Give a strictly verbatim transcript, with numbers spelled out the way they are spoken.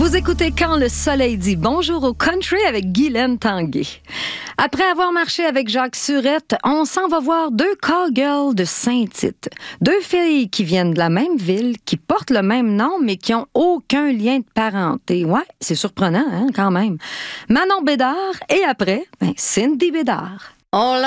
Vous écoutez Quand le soleil dit bonjour au country avec Guylaine Tanguay. Après avoir marché avec Jacques Surette, on s'en va voir deux cowgirls de Saint-Tite. Deux filles qui viennent de la même ville, qui portent le même nom, mais qui n'ont aucun lien de parenté. Ouais, c'est surprenant, hein, quand même. Manon Bédard et après, ben, Cindy Bédard. On